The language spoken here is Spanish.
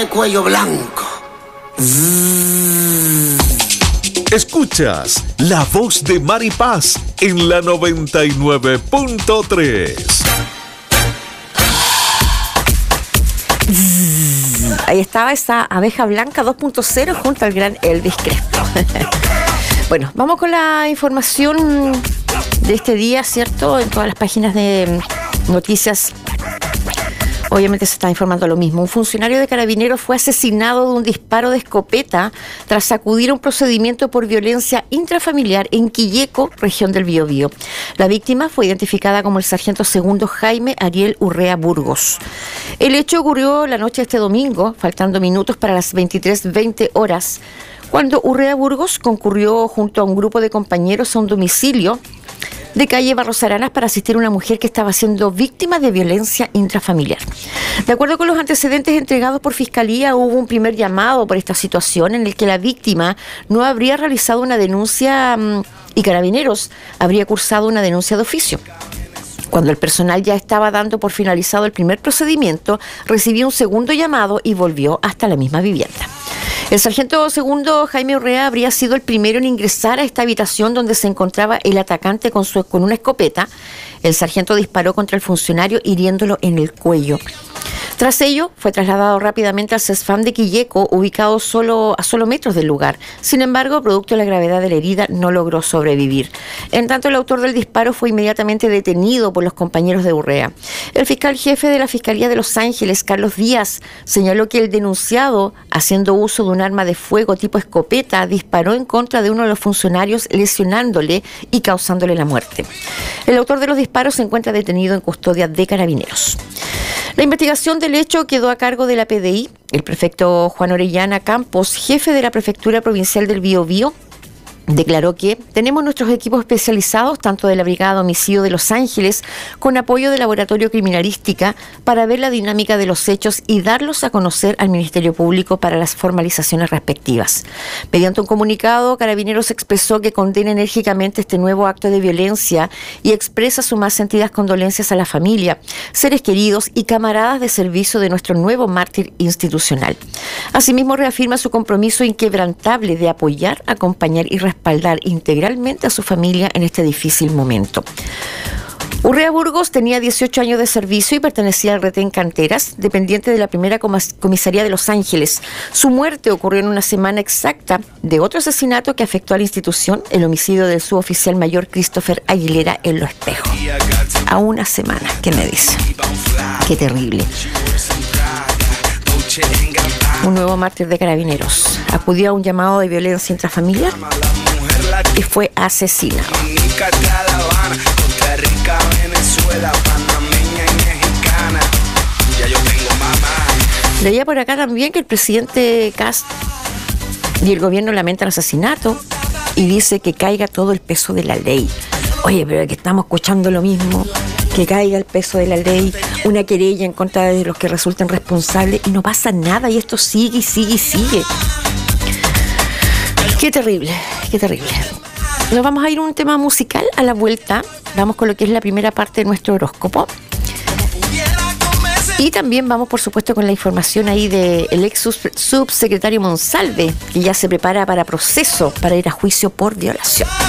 de cuello blanco. Escuchas La Voz de Maripaz en la 99.3. Ahí estaba esa abeja blanca 2.0 junto al gran Elvis Crespo. Bueno, vamos con la información de este día, ¿cierto? En todas las páginas de noticias, obviamente se está informando lo mismo. Un funcionario de Carabineros fue asesinado de un disparo de escopeta tras acudir a un procedimiento por violencia intrafamiliar en Quilleco, región del Biobío. La víctima fue identificada como el sargento segundo Jaime Ariel Urrea Burgos. El hecho ocurrió la noche de este domingo, faltando minutos para las 23:20 horas, cuando Urrea Burgos concurrió junto a un grupo de compañeros a un domicilio de calle Barros Aranas para asistir a una mujer que estaba siendo víctima de violencia intrafamiliar. De acuerdo con los antecedentes entregados por Fiscalía, hubo un primer llamado por esta situación en el que la víctima no habría realizado una denuncia y Carabineros habría cursado una denuncia de oficio. Cuando el personal ya estaba dando por finalizado el primer procedimiento, recibió un segundo llamado y volvió hasta la misma vivienda. El sargento segundo Jaime Urrea habría sido el primero en ingresar a esta habitación donde se encontraba el atacante con una escopeta. El sargento disparó contra el funcionario hiriéndolo en el cuello. Tras ello, fue trasladado rápidamente al CESFAM de Quilleco, ubicado a solo metros del lugar. Sin embargo, producto de la gravedad de la herida, no logró sobrevivir. En tanto, el autor del disparo fue inmediatamente detenido por los compañeros de Urrea. El fiscal jefe de la Fiscalía de Los Ángeles, Carlos Díaz, señaló que el denunciado, haciendo uso de un arma de fuego tipo escopeta, disparó en contra de uno de los funcionarios, lesionándole y causándole la muerte. El autor de los disparos se encuentra detenido en custodia de Carabineros. La investigación del hecho quedó a cargo de la PDI. El prefecto Juan Orellana Campos, jefe de la Prefectura Provincial del Biobío, declaró que tenemos nuestros equipos especializados, tanto de la Brigada de Homicidio de Los Ángeles, con apoyo del Laboratorio Criminalística, para ver la dinámica de los hechos y darlos a conocer al Ministerio Público para las formalizaciones respectivas. Mediante un comunicado, Carabineros expresó que condena enérgicamente este nuevo acto de violencia y expresa sus más sentidas condolencias a la familia, seres queridos y camaradas de servicio de nuestro nuevo mártir institucional. Asimismo, reafirma su compromiso inquebrantable de apoyar, acompañar y respaldar integralmente a su familia en este difícil momento. Urrea Burgos tenía 18 años de servicio y pertenecía al retén Canteras, dependiente de la primera comisaría de Los Ángeles. Su muerte ocurrió en una semana exacta de otro asesinato que afectó a la institución, el homicidio del suboficial mayor Christopher Aguilera en Los Espejos. A una semana, ¿qué me dice? Qué terrible. Un nuevo mártir de Carabineros acudió a un llamado de violencia intrafamiliar y fue asesinado. Leía por acá también que el presidente Kast y el gobierno lamentan el asesinato y dice que caiga todo el peso de la ley. Oye, pero que estamos escuchando lo mismo, que caiga el peso de la ley, una querella en contra de los que resulten responsables y no pasa nada y esto sigue y sigue y sigue. Qué terrible, qué terrible. Nos vamos a ir a un tema musical a la vuelta. Vamos con lo que es la primera parte de nuestro horóscopo. Y también vamos, por supuesto, con la información ahí del ex subsecretario Monsalve, que ya se prepara para proceso para ir a juicio por violación.